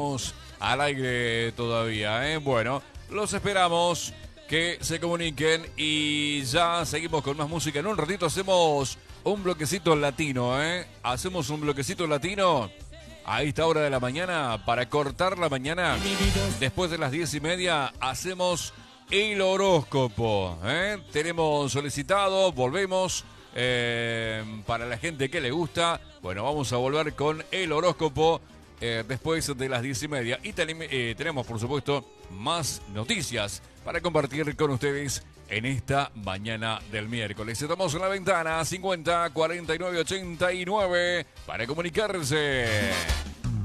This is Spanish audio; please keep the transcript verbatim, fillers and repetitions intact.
estamos al aire todavía, ¿eh? Bueno, los esperamos que se comuniquen y ya seguimos con más música. En un ratito hacemos un bloquecito latino, ¿eh? Hacemos un bloquecito latino a esta hora de la mañana para cortar la mañana. Después de las diez y media hacemos el horóscopo, ¿eh? Tenemos solicitado, volvemos. Eh, para la gente que le gusta, bueno, vamos a volver con el horóscopo eh, después de las diez y media. Y ten, eh, tenemos, por supuesto, más noticias para compartir con ustedes en esta mañana del miércoles. Estamos en la ventana cincuenta cuarenta y nueve ochenta y nueve para comunicarse.